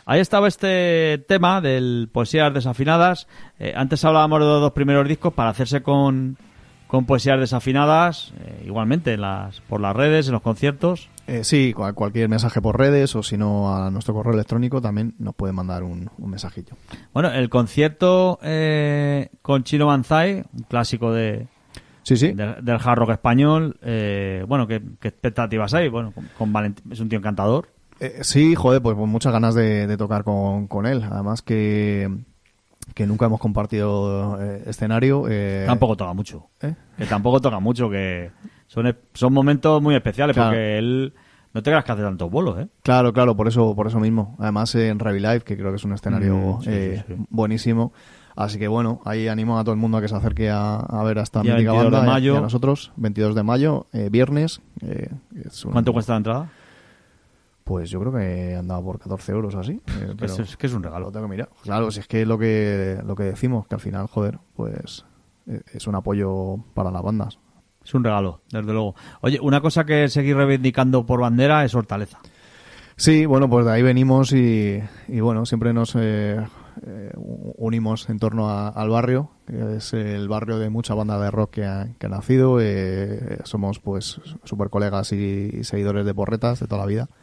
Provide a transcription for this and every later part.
Ahí estaba este tema del Poesías Desafinadas. Antes hablábamos de los 2 primeros discos para hacerse con Poesías Desafinadas, igualmente por las redes, en los conciertos. Sí, cualquier mensaje por redes o si no a nuestro correo electrónico también nos pueden mandar un mensajillo. Bueno, el concierto con Chino Banzai, un clásico del hard rock español. Bueno, ¿qué expectativas hay? Bueno, con Valentín, es un tío encantador. Sí, joder, pues muchas ganas de tocar con él. Además que nunca hemos compartido escenario. Tampoco toca mucho. Que tampoco toca mucho, que son momentos muy especiales, claro. Porque él no te creas que hace tantos bolos, ¿eh? Claro, por eso mismo. Además en Ravi Live, que creo que es un escenario buenísimo. Así que bueno, ahí animo a todo el mundo a que se acerque a ver a esta mítica banda y a nosotros. 22 de mayo, viernes. ¿Cuánto cuesta la entrada? Pues yo creo que andaba por 14 euros así. Pero es que es un regalo. Lo tengo que mirar. Claro, si es que lo que decimos, que al final, joder, pues es un apoyo para las bandas. Es un regalo, desde luego. Oye, una cosa que seguir reivindicando por bandera es Hortaleza. Sí, bueno, pues de ahí venimos y bueno, siempre nos unimos en torno al barrio, que es el barrio de mucha banda de rock que ha nacido. Somos pues súper colegas y seguidores de Porretas de toda la vida.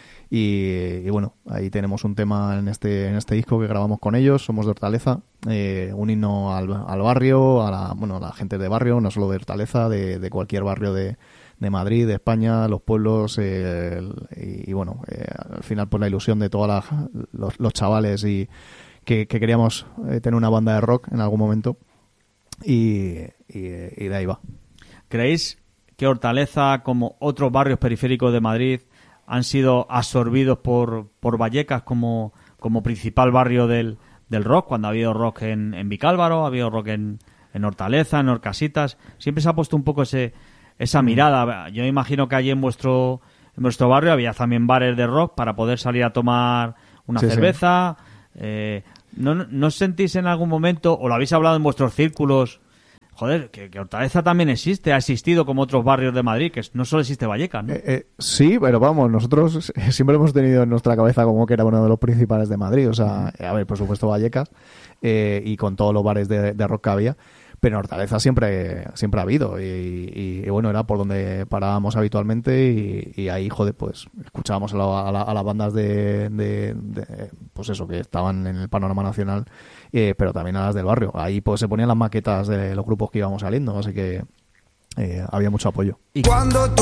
Y bueno, ahí tenemos un tema en este disco que grabamos con ellos. Somos de Hortaleza, un himno al barrio, a la gente de barrio, no solo de Hortaleza, de cualquier barrio de Madrid, de España, los pueblos, y bueno, al final pues la ilusión de todos los chavales y que queríamos tener una banda de rock en algún momento, y de ahí va. ¿Creéis que Hortaleza, como otros barrios periféricos de Madrid, han sido absorbidos por Vallecas como principal barrio del rock? Cuando ha habido rock en Vicálvaro, ha habido rock en Hortaleza, en Horcasitas, siempre se ha puesto un poco esa mirada. Yo imagino que allí en vuestro barrio había también bares de rock para poder salir a tomar una cerveza. Sí. ¿No os sentís en algún momento, o lo habéis hablado en vuestros círculos, joder, que Hortaleza también ha existido como otros barrios de Madrid, que no solo existe Vallecas, ¿no? Sí, pero vamos, nosotros siempre hemos tenido en nuestra cabeza como que era uno de los principales de Madrid. O sea, a ver, por supuesto Vallecas, y con todos los bares de rock que había. Pero en Hortaleza siempre ha habido y bueno, era por donde parábamos habitualmente y ahí, joder, pues escuchábamos a las bandas de pues eso, que estaban en el panorama nacional, pero también a las del barrio. Ahí pues se ponían las maquetas de los grupos que íbamos saliendo, así que había mucho apoyo. Y cuando tú